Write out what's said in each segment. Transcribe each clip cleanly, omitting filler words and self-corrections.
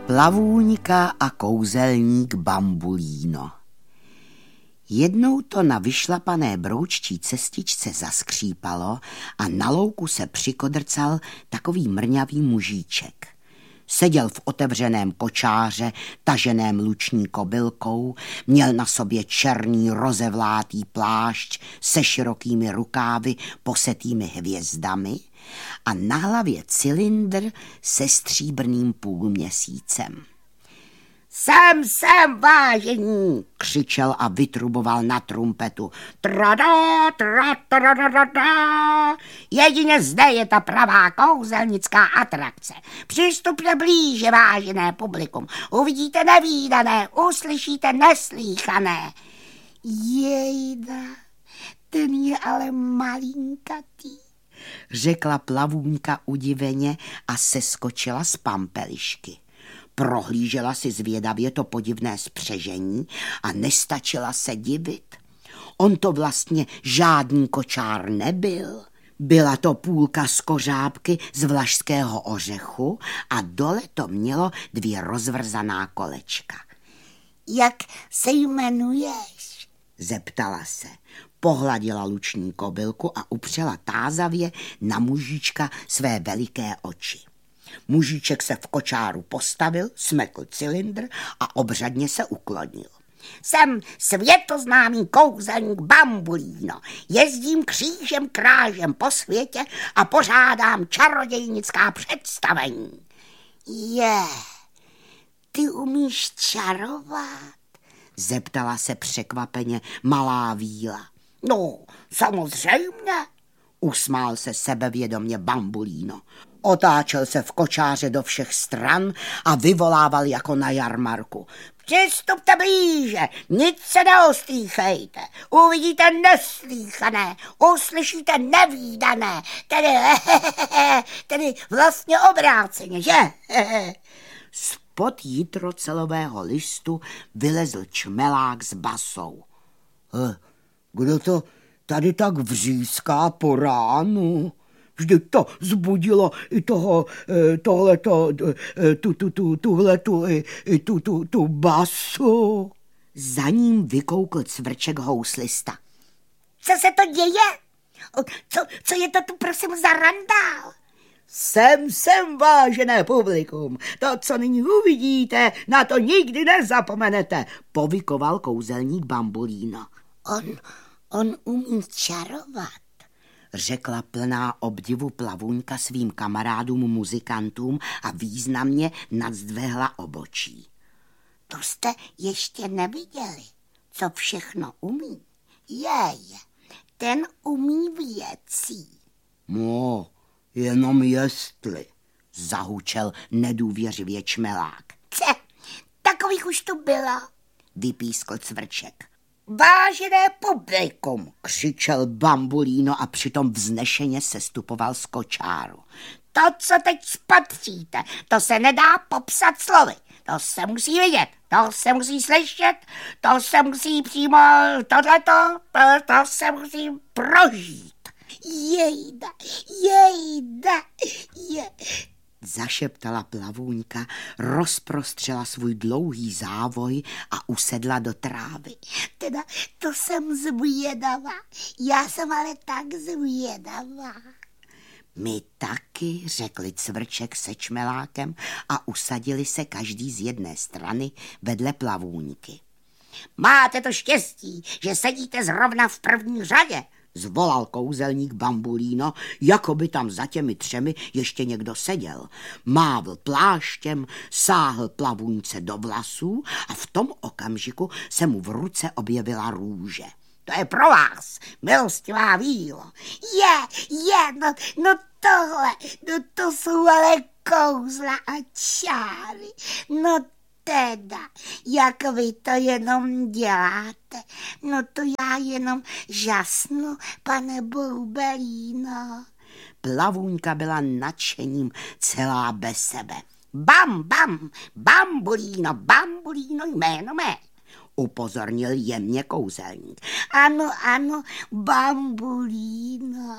Plavůňka a kouzelník Bambulíno. Jednou to na vyšlapané brouččí cestičce zaskřípalo a na louku se přikodrcal takový mrňavý mužíček. Seděl v otevřeném kočáře, taženém luční kobylkou, měl na sobě černý rozevlátý plášť se širokými rukávy posetými hvězdami a na hlavě cylindr se stříbrným půlměsícem. Sem, vážení, křičel a vytruboval na trumpetu. Trada, tra. Jedině zde je ta pravá kouzelnická atrakce. Přistupte blíže, vážené publikum. Uvidíte nevídané, uslyšíte neslýchané. Jejda, ten je ale malinkatý, řekla Plavůňka udiveně a seskočila z pampelišky. Prohlížela si zvědavě to podivné spřežení a nestačila se divit. On to vlastně žádný kočár nebyl. Byla to půlka z kořápky z vlašského ořechu a dole to mělo 2 rozvrzaná kolečka. Jak se jmenuješ? Zeptala se. Pohladila luční kobylku a upřela tázavě na mužíčka své veliké oči. Mužíček se v kočáru postavil, smekl cylindr a obřadně se uklonil. Jsem světoznámý kouzelník Bambulíno. Jezdím křížem krážem po světě a pořádám čarodějnická představení. Ty umíš čarovat? Zeptala se překvapeně malá víla. No, samozřejmě, usmál se sebevědomě Bambulíno. Otáčel se v kočáře do všech stran a vyvolával jako na jarmarku. Přistupte blíže, nic se neostýchejte, uvidíte neslýchané, uslyšíte nevídané, tedy vlastně obráceně, že? Spod jitrocelového listu vylezl čmelák s basou. Kdo to tady tak vříská po ránu? Vždyť to zbudilo i tuhletu basu. Za ním vykoukl cvrček houslista. Co se to děje? Co je to tu prosím za randál? Sem, vážené publikum. To, co nyní uvidíte, na to nikdy nezapomenete, povykoval kouzelník Bambulíno. On umí čarovat, řekla plná obdivu Plavůňka svým kamarádům muzikantům a významně nadzvehla obočí. To jste ještě neviděli, co všechno umí. Ten umí věcí. No, jenom jestli, zahučel nedůvěřivě čmelák. Takových už tu bylo, vypískl cvrček. Vážené publikum, křičel Bambulíno a přitom vznešeně sestupoval z kočáru. To, co teď spatříte, to se nedá popsat slovy. To se musí vidět, to se musí slyšet, to se musí přímo to se musí prožít. Jejda. Zašeptala Plavůňka, rozprostřela svůj dlouhý závoj a usedla do trávy. Teda to jsem zvědavá, já jsem ale tak zvědavá. My taky, řekli cvrček se čmelákem a usadili se každý z jedné strany vedle Plavůňky. Máte to štěstí, že sedíte zrovna v první řadě, zvolal kouzelník Bambulíno, jako by tam za těmi 3 ještě někdo seděl. Mávl pláštěm, sáhl Plavůňce do vlasů a v tom okamžiku se mu v ruce objevila růže. To je pro vás, milostivá vílo. No tohle, to jsou ale kouzla a čáry. No teda, jak vy to jenom děláte, no to já jenom žasnu, pane Boubelíno. Plavůňka byla nadšením celá bez sebe. Bambulíno, jméno mé, upozornil jemně kouzelník. Ano, Bambulíno,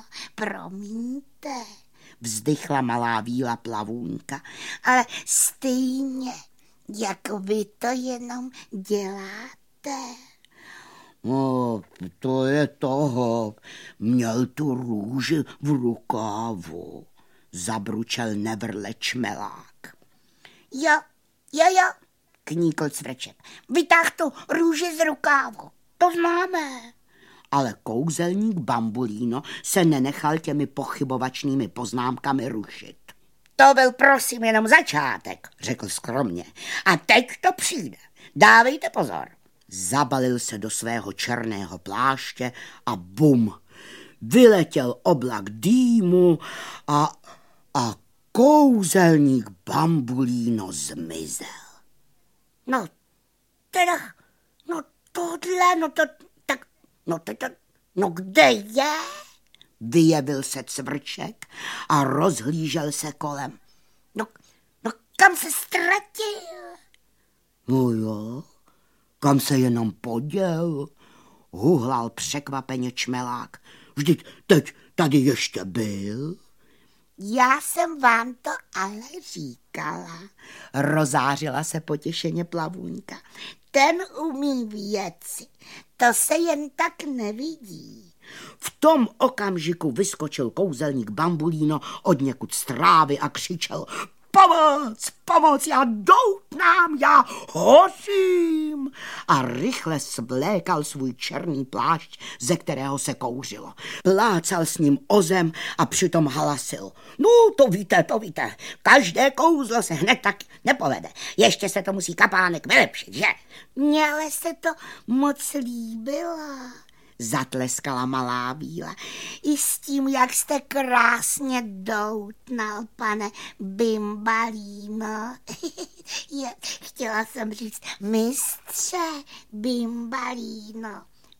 promiňte, vzdychla malá víla Plavůňka, ale stejně Jak vy to jenom děláte? No, to je toho. Měl tu růži v rukávu, zabručel nevrle Čmelák. Jo, kníkl Cvrček. Vytáh tu růži z rukávu. To známe. Ale kouzelník Bambulíno se nenechal těmi pochybovačnými poznámkami rušit. To byl prosím jenom začátek, řekl skromně. A teď to přijde. Dávejte pozor. Zabalil se do svého černého pláště a bum, vyletěl oblak dýmu a kouzelník Bambulíno zmizel. No, teda, no tohle, no kde je? Vyjevil se Cvrček a rozhlížel se kolem. No kam se ztratil? No jo, kam se jenom poděl, huhlal překvapeně Čmelák. Vždyť teď tady ještě byl. Já jsem vám to ale říkala, rozářila se potěšeně Plavůňka. Ten umí věci, to se jen tak nevidí. V tom okamžiku vyskočil kouzelník Bambulíno odněkud z trávy a křičel: Pomoc, já doutnám, já hořím! A rychle svlékal svůj černý plášť, ze kterého se kouřilo. Plácal s ním o zem a přitom halasil: No, to víte, každé kouzlo se hned tak nepovede. Ještě se to musí kapánek vylepšit, že? Mně ale se to moc líbilo, zatleskala malá Víla. I s tím, jak jste krásně doutnal, pane Bimbalíno. Chtěla jsem říct mistře Bimbalíno.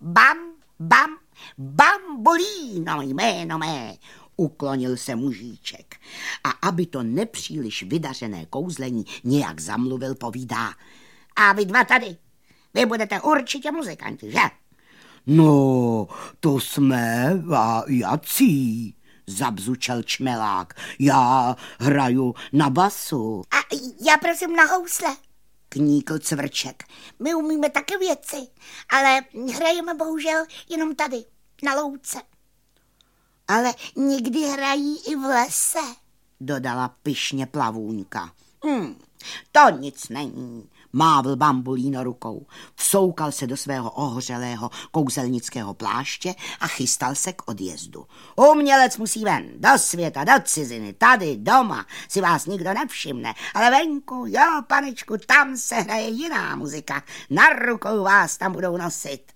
Bambulíno jméno mé, uklonil se mužíček. A aby to nepříliš vydařené kouzlení nějak zamluvil, povídá: A vy dva tady, vy budete určitě muzikanti, že? No, to jsme jací, zabzučel Čmelák. Já hraju na basu. A já prosím na housle, kníkl Cvrček. My umíme také věci, ale hrajeme bohužel jenom tady, na louce. Ale někdy hrají i v lese, dodala pyšně Plavůňka. To nic není, mávl Bambulíno rukou. Vsoukal se do svého ohořelého kouzelnického pláště a chystal se k odjezdu. Umělec musí ven, do světa, do ciziny, tady, doma, si vás nikdo nevšimne, ale venku, jo, panečku, tam se hraje jiná muzika, na rukou vás tam budou nosit.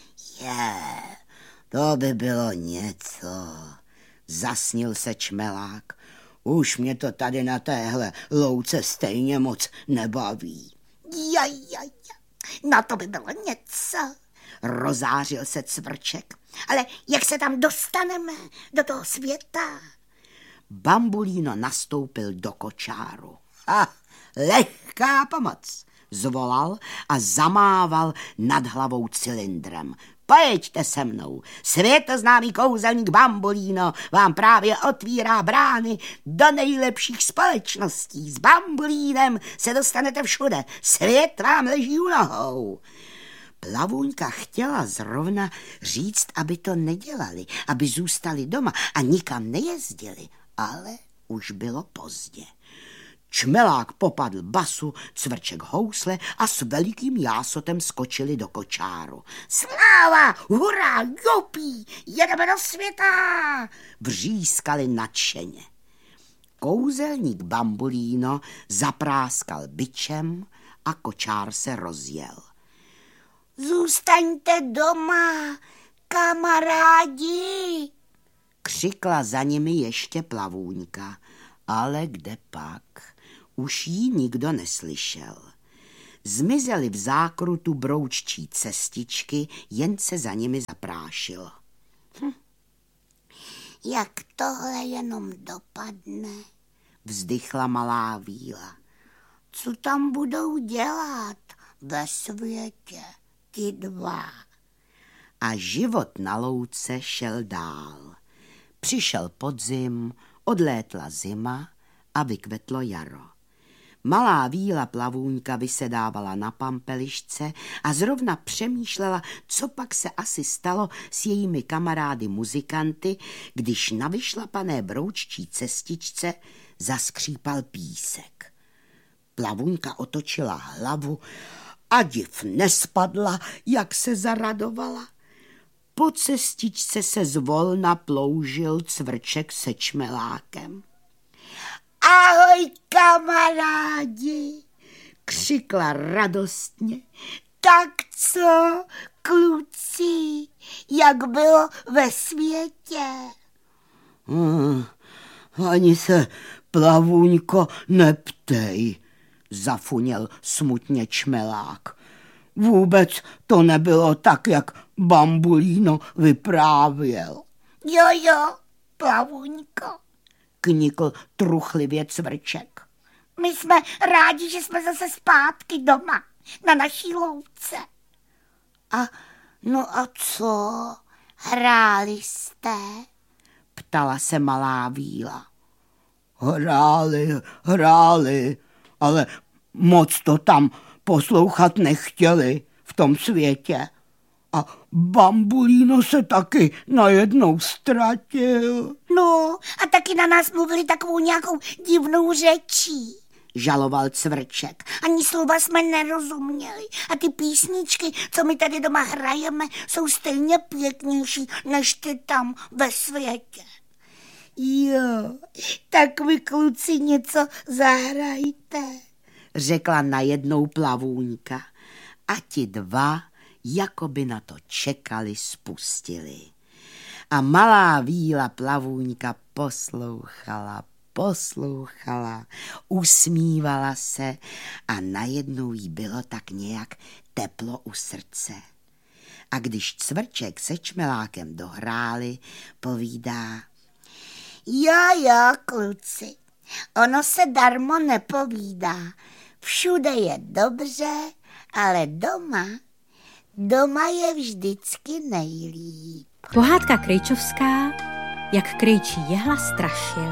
To by bylo něco, zasnil se Čmelák. Už mě to tady na téhle louce stejně moc nebaví. No to by bylo něco, rozářil se Cvrček. Ale jak se tam dostaneme do toho světa? Bambulíno nastoupil do kočáru. Lehká pomoc, zvolal a zamával nad hlavou cylindrem. Pojeďte se mnou, světoznámý kouzelník Bambulíno vám právě otvírá brány do nejlepších společností. S Bambulínem se dostanete všude, svět vám leží u nohou. Plavůňka chtěla zrovna říct, aby to nedělali, aby zůstali doma a nikam nejezdili, ale už bylo pozdě. Čmelák popadl basu, Cvrček housle a s velikým jásotem skočili do kočáru. Sláva, hurá, jupí, jedeme do světa, vřískali nadšeně. Kouzelník Bambulíno zapráskal bičem a kočár se rozjel. Zůstaňte doma, kamarádi, křikla za nimi ještě Plavůňka, ale kde pak? Už jí nikdo neslyšel. Zmizely v zákrutu brouččí cestičky, jen se za nimi zaprášilo. Jak tohle jenom dopadne, vzdychla malá Víla. Co tam budou dělat ve světě ti dva? A život na louce šel dál. Přišel podzim, odlétla zima a vykvetlo jaro. Malá Víla Plavůňka vysedávala na pampelišce a zrovna přemýšlela, co pak se asi stalo s jejími kamarády muzikanty, když na vyšlapané brouččí cestičce zaskřípal písek. Plavůňka otočila hlavu a div nespadla, jak se zaradovala. Po cestičce se zvolna ploužil Cvrček se Čmelákem. Ahoj, kamarádi, křikla radostně. Tak co, kluci, jak bylo ve světě? Ani se, Plavůňko, neptej, zafuněl smutně Čmelák. Vůbec to nebylo tak, jak Bambulíno vyprávěl. Jo, Plavůňko, knikl truchlivě Cvrček. My jsme rádi, že jsme zase zpátky doma, na naší louce. A co, hráli jste? Ptala se malá Víla. Hráli, ale moc to tam poslouchat nechtěli v tom světě. A Bambulíno se taky najednou ztratil. No, a taky na nás mluvili takovou nějakou divnou řečí, žaloval Cvrček. Ani slova jsme nerozuměli. A ty písničky, co my tady doma hrajeme, jsou stejně pěknější, než ty tam ve světě. Jo, tak vy kluci něco zahrajte, řekla najednou Plavůňka. A ti dva jako by na to čekali, spustili. A malá Víla Plavůňka poslouchala, usmívala se a najednou jí bylo tak nějak teplo u srdce. A když Cvrček se Čmelákem dohráli, povídá: Jo, kluci, ono se darmo nepovídá. Všude je dobře, ale doma je vždycky nejlíp. Pohádka krejčovská, jak krejčí jehla strašil.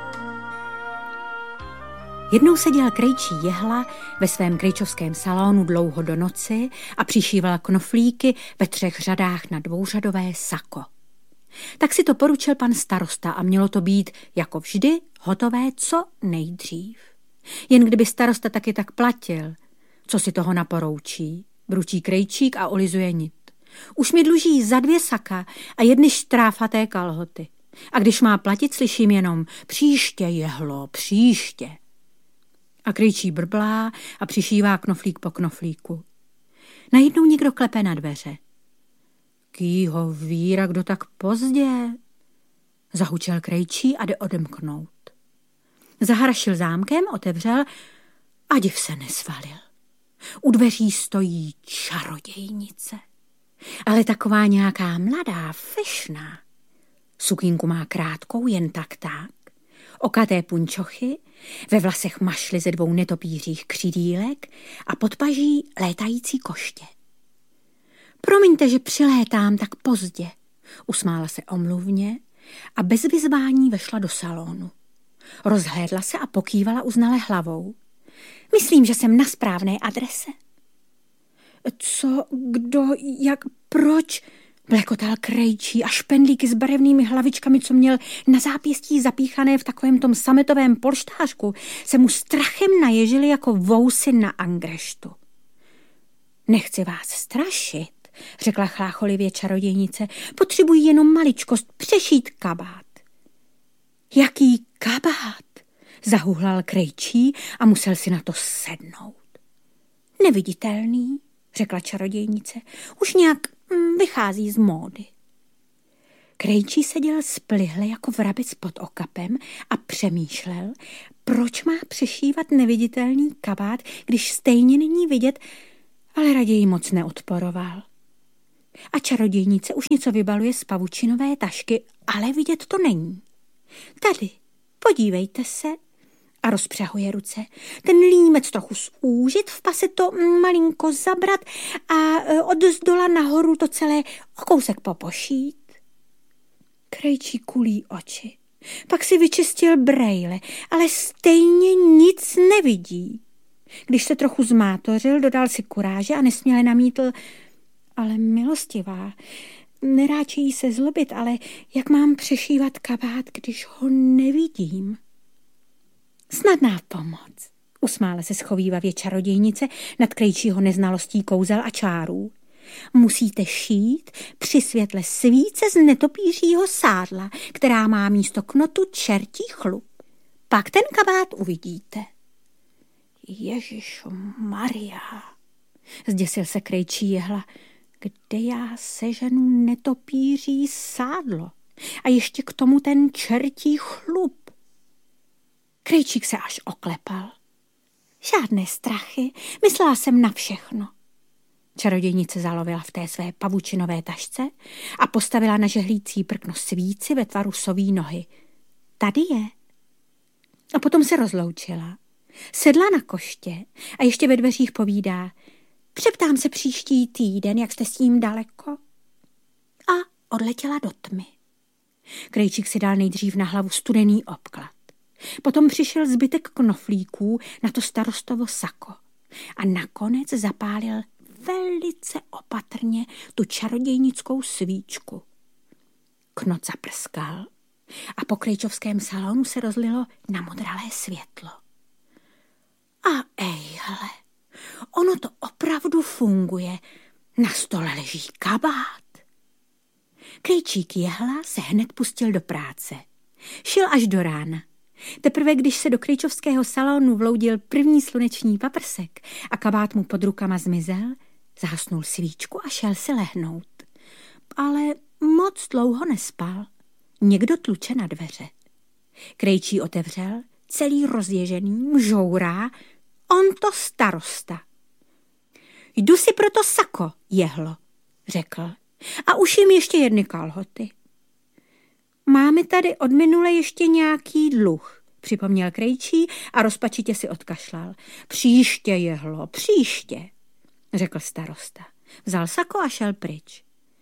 Jednou seděl krejčí jehla ve svém krejčovském salonu dlouho do noci a přišíval knoflíky ve 3 řadách na 2řadové sako. Tak si to poručil pan starosta a mělo to být, jako vždy, hotové co nejdřív. Jen kdyby starosta taky tak platil, co si toho naporoučí, bručí krejčík a olizuje nit. Už mi dluží za 2 saka a 1 štráfaté kalhoty. A když má platit, slyším jenom: příště, jehlo, příště. A krejčí brblá a přišívá knoflík po knoflíku. Najednou někdo klepe na dveře. Kýho víra, kdo tak pozdě? Zahučel krejčí a jde odemknout. Zahrašil zámkem, otevřel a div se nesvalil. U dveří stojí čarodějnice, ale taková nějaká mladá, fešná. Sukínku má krátkou, jen tak, okaté punčochy, ve vlasech mašly ze 2 netopířích křidílek a pod paží létající koště. Promiňte, že přilétám tak pozdě, usmála se omluvně a bez vyzvání vešla do salonu. Rozhlédla se a pokývala uznale hlavou. Myslím, že jsem na správné adrese. Co, kdo, jak, proč? Blekotal krejčí a špendlíky s barevnými hlavičkami, co měl na zápěstí zapíchané v takovém tom sametovém polštářku, se mu strachem naježili jako vousy na angreštu. Nechci vás strašit, řekla chlácholivě čarodějnice, potřebuji jenom maličkost, přešít kabát. Jaký kabát? Zahuhlal krejčí a musel si na to sednout. Neviditelný, řekla čarodějnice, už nějak vychází z módy. Krejčí seděl splihle jako vrabec pod okapem a přemýšlel, proč má přešívat neviditelný kabát, když stejně není vidět, ale raději moc neodporoval. A čarodějnice už něco vybaluje z pavučinové tašky, ale vidět to není. Tady, podívejte se, a rozpřahuje ruce. Ten límec trochu zúžit, v pase to malinko zabrat a od zdola nahoru to celé o kousek popošít. Krejčí kulí oči. Pak si vyčistil brejle, ale stejně nic nevidí. Když se trochu zmátořil, dodal si kuráže a nesměle namítl: ale milostivá, neráčí jí se zlobit, ale jak mám přešívat kabát, když ho nevidím? Snadná pomoc, usmála se schovívavě čarodějnice nad Krejčího neznalostí kouzel a čárů. Musíte šít při světle svíce z netopířího sádla, která má místo knotu čertí chlup. Pak ten kabát uvidíte. Ježišu Maria, zděsil se Krejčí jehla. Kde já seženu netopíří sádlo? A ještě k tomu ten čertí chlup. Krejčík se až oklepal. Žádné strachy, myslela jsem na všechno. Čarodějnice zalovila v té své pavučinové tašce a postavila na žehlící prkno svíci ve tvaru soví nohy. Tady je. A potom se rozloučila. Sedla na koště a ještě ve dveřích povídá: přeptám se příští týden, jak jste s ním daleko. A odletěla do tmy. Krejčík si dal nejdřív na hlavu studený obklad. Potom přišel zbytek knoflíků na to starostovo sako a nakonec zapálil velice opatrně tu čarodějnickou svíčku. Knot zaprskal a po krejčovském salonu se rozlilo namodralé světlo. A ejhle, ono to opravdu funguje. Na stole leží kabát. Krejčík jehla se hned pustil do práce. Šil až do rána. Teprve když se do krejčovského salonu vloudil první sluneční paprsek a kabát mu pod rukama zmizel, zahasnul svíčku a šel si lehnout. Ale moc dlouho nespal. Někdo tluče na dveře. Krejčí otevřel, celý rozježený, mžourá, on to starosta. Jdu si proto sako, jehlo, řekl, a uším ještě jedny kalhoty. Máme tady od minule ještě nějaký dluh, připomněl Krejčí a rozpačitě si odkašlal. Příště, jehlo, příště, řekl starosta. Vzal sako a šel pryč.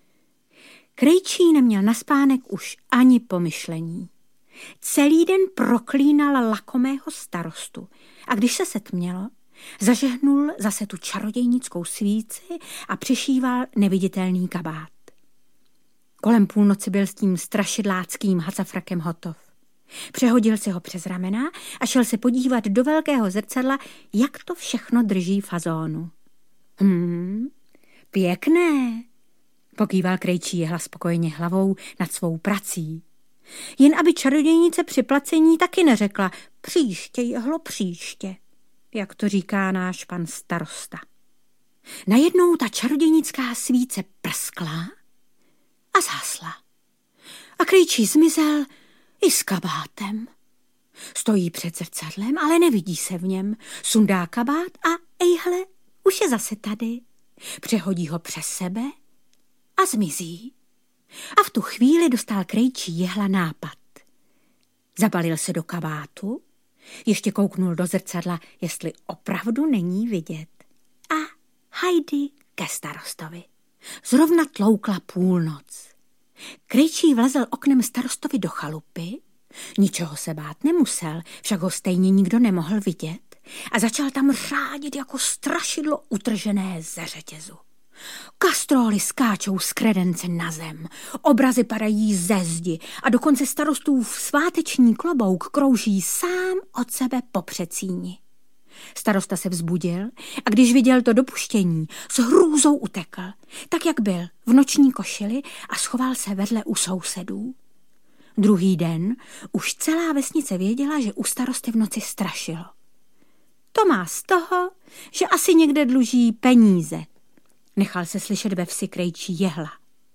Krejčí neměl na spánek už ani pomyšlení. Celý den proklínal lakomého starostu a když se setmělo, zažehnul zase tu čarodějnickou svíci a přišíval neviditelný kabát. Kolem půlnoci byl s tím strašidláckým hacafrakem hotov. Přehodil si ho přes ramena a šel se podívat do velkého zrcadla, jak to všechno drží fazónu. Pěkné, pokýval Krejčí jehla spokojeně hlavou nad svou prací. Jen aby čarodějnice při placení taky neřekla příště, jehlo, příště, jak to říká náš pan starosta. Najednou ta čarodějnická svíce prskla a zhasla. A Krejčí zmizel i s kabátem. Stojí před zrcadlem, ale nevidí se v něm. Sundá kabát a ejhle, už je zase tady. Přehodí ho přes sebe a zmizí. A v tu chvíli dostal Krejčí jehla nápad. Zabalil se do kabátu, ještě kouknul do zrcadla, jestli opravdu není vidět. A hajdy ke starostovi. Zrovna tloukla půlnoc. Krejčí vlezl oknem starostovi do chalupy, ničeho se bát nemusel, však ho stejně nikdo nemohl vidět a začal tam řádit jako strašidlo utržené ze řetězu. Kastróly skáčou z kredence na zem, obrazy padají ze zdi a dokonce starostův sváteční klobouk krouží sám od sebe po přecíni. Starosta se vzbudil a když viděl to dopuštění, s hrůzou utekl, tak jak byl, v noční košili a schoval se vedle u sousedů. Druhý den už celá vesnice věděla, že u starosty v noci strašilo. To má z toho, že asi někde dluží peníze, nechal se slyšet ve vsi Krejčí jehla.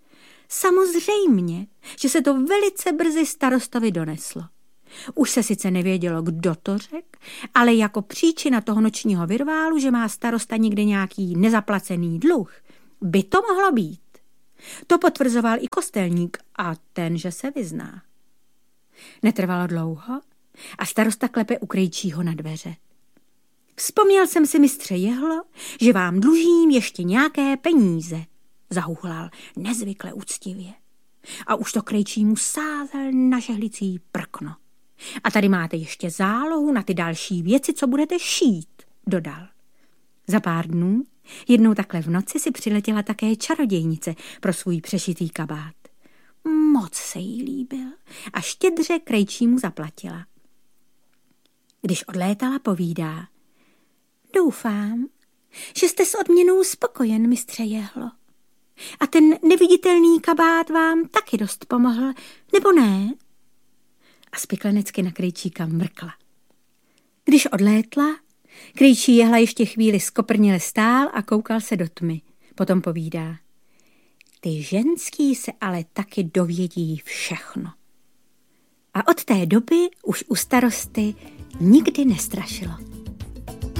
Samozřejmě, že se to velice brzy starostovi doneslo. Už se sice nevědělo, kdo to řekl, ale jako příčina toho nočního virválu, že má starosta někde nějaký nezaplacený dluh, by to mohlo být. To potvrzoval i kostelník a ten, že se vyzná. Netrvalo dlouho a starosta klepe u Krejčího na dveře. Vzpomněl jsem si, mistře jehlo, že vám dlužím ještě nějaké peníze, zahuhlal nezvykle úctivě. A už to krejčímu sázel na žehlicí prkno. A tady máte ještě zálohu na ty další věci, co budete šít, dodal. Za pár dnů, jednou takhle v noci, si přiletěla také čarodějnice pro svůj přešitý kabát. Moc se jí líbil a štědře krejčímu zaplatila. Když odlétala, povídá: doufám, že jste s odměnou spokojen, mistře Jehlo. A ten neviditelný kabát vám taky dost pomohl, nebo ne? A spiklenecky na krejčíka mrkla. Když odlétla, krejčí Jehla ještě chvíli skoprněle stál a koukal se do tmy. Potom povídá: ty ženský se ale taky dovědí všechno. A od té doby už u starosty nikdy nestrašilo.